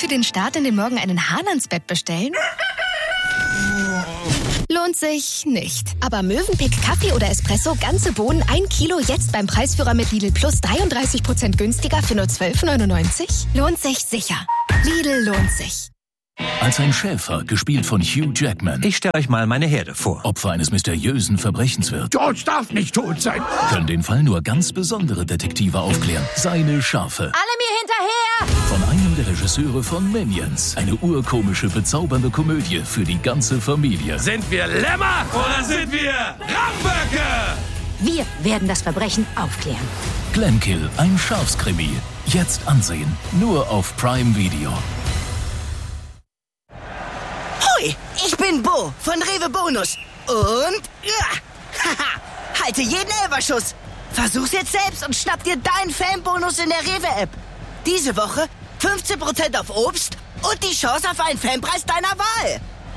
Für den Start in den Morgen einen Hahn ans Bett bestellen? Lohnt sich nicht. Aber Mövenpick Kaffee oder Espresso ganze Bohnen 1 Kilo jetzt beim Preisführer mit Lidl Plus 33% günstiger für nur 12,99? Lohnt sich sicher. Lidl lohnt sich. Als ein Schäfer, gespielt von Hugh Jackman. Ich stelle euch mal meine Herde vor. Opfer eines mysteriösen Verbrechens wird. George darf nicht tot sein. Können den Fall nur ganz besondere Detektive aufklären. Seine Schafe. Alle mir hinterher! Von einem der Regisseure von Minions. Eine urkomische, bezaubernde Komödie für die ganze Familie. Sind wir Lämmer oder sind wir Ramböcke? Wir werden das Verbrechen aufklären. Glenkill, ein Schafskrimi. Jetzt ansehen. Nur auf Prime Video. Hoi, ich bin Bo von Rewe Bonus. Und halte jeden Elferschuss. Versuch's jetzt selbst und schnapp dir deinen Fanbonus in der Rewe-App. Diese Woche 15% auf Obst und die Chance auf einen Fanpreis deiner Wahl.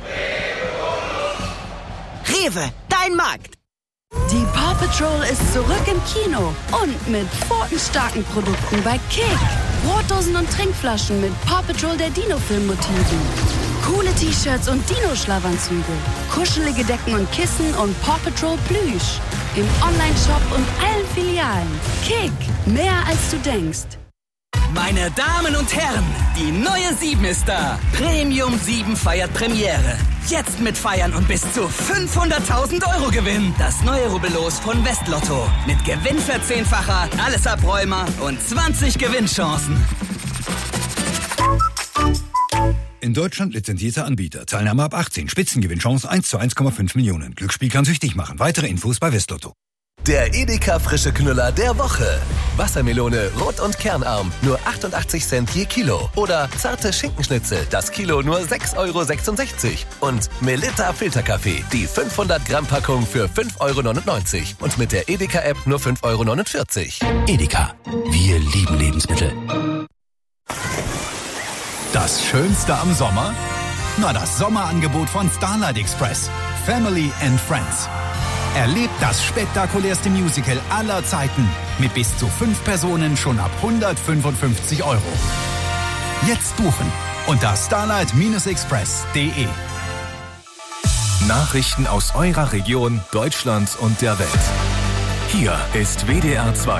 Rewe, dein Markt. Die Paw Patrol ist zurück im Kino und mit pfotenstarken Produkten bei Kick. Brotdosen und Trinkflaschen mit Paw Patrol der Dino-Film-Motiven. Coole T-Shirts und Dino-Schlafanzüge. Kuschelige Decken und Kissen und Paw Patrol Plüsch. Im Online-Shop und allen Filialen. Kick, mehr als du denkst. Meine Damen und Herren, die neue 7 ist da. Premium 7 feiert Premiere. Jetzt mitfeiern und bis zu 500.000 € gewinnen. Das neue Rubbellos von Westlotto. Mit Gewinnverzehnfacher, alles Abräumer und 20 Gewinnchancen. In Deutschland lizenzierter Anbieter. Teilnahme ab 18. Spitzengewinnchance 1 zu 1,5 Millionen. Glücksspiel kann süchtig machen. Weitere Infos bei Westlotto. Der Edeka frische Knüller der Woche. Wassermelone rot und kernarm, nur 88 Cent je Kilo. Oder zarte Schinkenschnitzel, das Kilo nur 6,66 €. Und Melitta Filterkaffee, die 500 Gramm Packung für 5,99 €. Und mit der Edeka-App nur 5,49 €. Edeka. Wir lieben Lebensmittel. Das Schönste am Sommer? Na, das Sommerangebot von Starlight Express. Family and Friends. Erlebt das spektakulärste Musical aller Zeiten mit bis zu 5 Personen schon ab 155 €. Jetzt buchen unter starlight-express.de. Nachrichten aus eurer Region, Deutschland und der Welt. Hier ist WDR 2.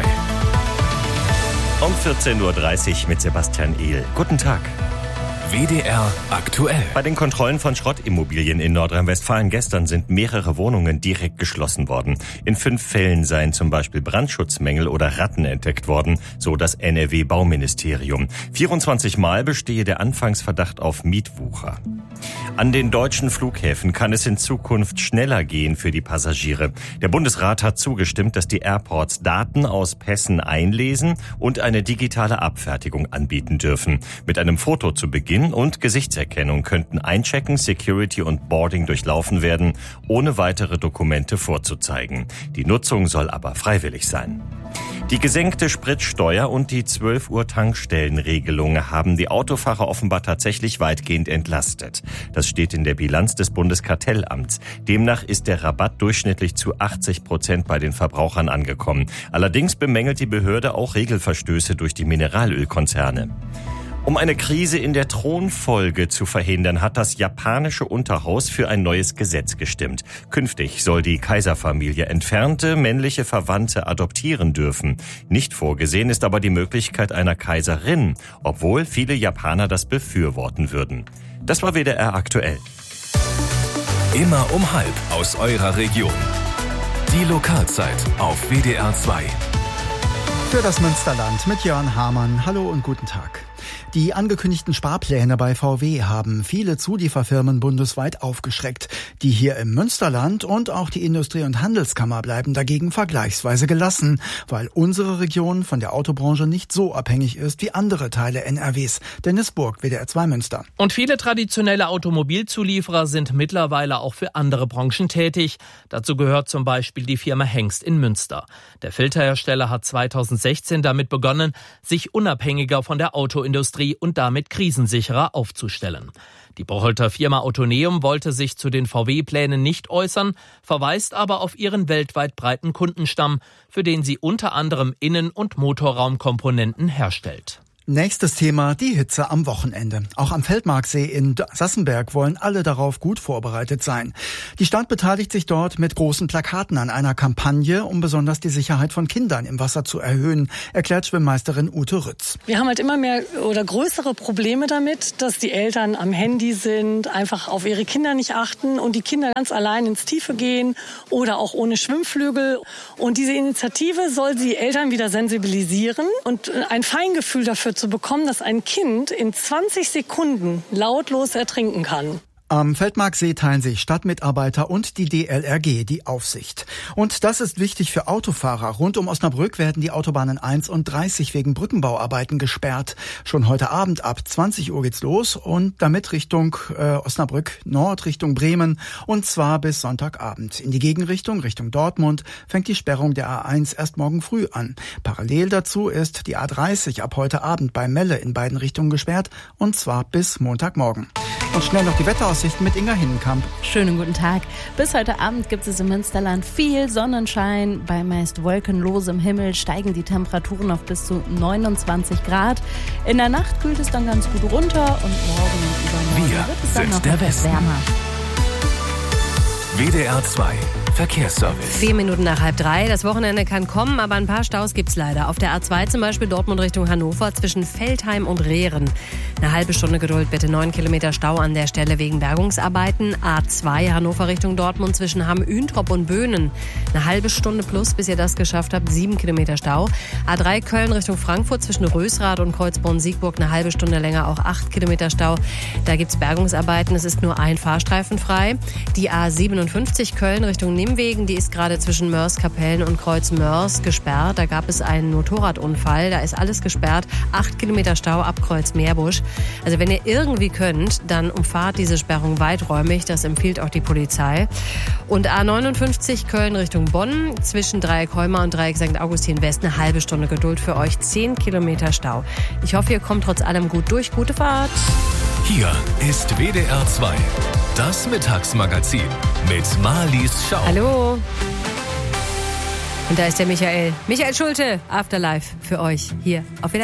Um 14:30 Uhr mit Sebastian Ehl. Guten Tag. WDR aktuell. Bei den Kontrollen von Schrottimmobilien in Nordrhein-Westfalen gestern sind mehrere Wohnungen direkt geschlossen worden. In 5 Fällen seien zum Beispiel Brandschutzmängel oder Ratten entdeckt worden, so das NRW-Bauministerium. 24 Mal bestehe der Anfangsverdacht auf Mietwucher. An den deutschen Flughäfen kann es in Zukunft schneller gehen für die Passagiere. Der Bundesrat hat zugestimmt, dass die Airports Daten aus Pässen einlesen und eine digitale Abfertigung anbieten dürfen. Mit einem Foto zu Beginn und Gesichtserkennung könnten Einchecken, Security und Boarding durchlaufen werden, ohne weitere Dokumente vorzuzeigen. Die Nutzung soll aber freiwillig sein. Die gesenkte Spritsteuer und die 12 Uhr Tankstellenregelung haben die Autofahrer offenbar tatsächlich weitgehend entlastet. Das steht in der Bilanz des Bundeskartellamts. Demnach ist der Rabatt durchschnittlich zu 80% bei den Verbrauchern angekommen. Allerdings bemängelt die Behörde auch Regelverstöße durch die Mineralölkonzerne. Um eine Krise in der Thronfolge zu verhindern, hat das japanische Unterhaus für ein neues Gesetz gestimmt. Künftig soll die Kaiserfamilie entfernte männliche Verwandte adoptieren dürfen. Nicht vorgesehen ist aber die Möglichkeit einer Kaiserin, obwohl viele Japaner das befürworten würden. Das war WDR aktuell. Immer um 12 aus eurer Region. Die Lokalzeit auf WDR 2. Für das Münsterland mit Jörn Hamann. Hallo und guten Tag. Die angekündigten Sparpläne bei VW haben viele Zulieferfirmen bundesweit aufgeschreckt. Die hier im Münsterland und auch die Industrie- und Handelskammer bleiben dagegen vergleichsweise gelassen, weil unsere Region von der Autobranche nicht so abhängig ist wie andere Teile NRWs. Dennis Burg, WDR 2 Münster. Und viele traditionelle Automobilzulieferer sind mittlerweile auch für andere Branchen tätig. Dazu gehört zum Beispiel die Firma Hengst in Münster. Der Filterhersteller hat 2016 damit begonnen, sich unabhängiger von der Autoindustrie und damit krisensicherer aufzustellen. Die Bocholter Firma Autoneum wollte sich zu den VW-Plänen nicht äußern, verweist aber auf ihren weltweit breiten Kundenstamm, für den sie unter anderem Innen- und Motorraumkomponenten herstellt. Nächstes Thema, die Hitze am Wochenende. Auch am Feldmarksee in Sassenberg wollen alle darauf gut vorbereitet sein. Die Stadt beteiligt sich dort mit großen Plakaten an einer Kampagne, um besonders die Sicherheit von Kindern im Wasser zu erhöhen, erklärt Schwimmmeisterin Ute Rütz. Wir haben halt immer mehr oder größere Probleme damit, dass die Eltern am Handy sind, einfach auf ihre Kinder nicht achten und die Kinder ganz allein ins Tiefe gehen oder auch ohne Schwimmflügel. Und diese Initiative soll die Eltern wieder sensibilisieren und ein Feingefühl dafür zu bekommen, dass ein Kind in 20 Sekunden lautlos ertrinken kann. Am Feldmarksee teilen sich Stadtmitarbeiter und die DLRG die Aufsicht. Und das ist wichtig für Autofahrer. Rund um Osnabrück werden die Autobahnen 1 und 30 wegen Brückenbauarbeiten gesperrt. Schon heute Abend ab 20 Uhr geht's los und damit Richtung Osnabrück Nord, Richtung Bremen und zwar bis Sonntagabend. In die Gegenrichtung, Richtung Dortmund, fängt die Sperrung der A1 erst morgen früh an. Parallel dazu ist die A30 ab heute Abend bei Melle in beiden Richtungen gesperrt und zwar bis Montagmorgen. Und schnell noch die Wetteraussichten mit Inga Hinnenkamp. Schönen guten Tag. Bis heute Abend gibt es im Münsterland viel Sonnenschein. Bei meist wolkenlosem Himmel steigen die Temperaturen auf bis zu 29 Grad. In der Nacht kühlt es dann ganz gut runter und morgen und übermorgen wird es dann noch etwas wärmer. WDR 2 Verkehrsservice. 4 Minuten nach 2:30. Das Wochenende kann kommen, aber ein paar Staus gibt's leider. Auf der A2 zum Beispiel Dortmund Richtung Hannover zwischen Veltheim und Rehren. Eine halbe Stunde Geduld bitte. 9 Kilometer Stau an der Stelle wegen Bergungsarbeiten. A2 Hannover Richtung Dortmund zwischen Hamm-Üntrop und Böhnen. Eine halbe Stunde plus, bis ihr das geschafft habt. 7 Kilometer Stau. A3 Köln Richtung Frankfurt zwischen Rösrath und Kreuzborn-Siegburg. Eine halbe Stunde länger, auch 8 Kilometer Stau. Da gibt's Bergungsarbeiten. Es ist nur ein Fahrstreifen frei. Die A57 Köln Richtung Nimwegen, die ist gerade zwischen Mörs-Kapellen und Kreuz-Mörs gesperrt. Da gab es einen Motorradunfall, da ist alles gesperrt. 8 Kilometer Stau ab Kreuz-Meerbusch. Also wenn ihr irgendwie könnt, dann umfahrt diese Sperrung weiträumig. Das empfiehlt auch die Polizei. Und A59 Köln Richtung Bonn zwischen Dreieck Heuma und Dreieck St. Augustin West. Eine halbe Stunde Geduld für euch. 10 Kilometer Stau. Ich hoffe, ihr kommt trotz allem gut durch. Gute Fahrt. Hier ist WDR 2. Das Mittagsmagazin mit Marlies Schau. Hallo. Und da ist der Michael. Michael Schulte, Afterlife für euch hier auf WDR.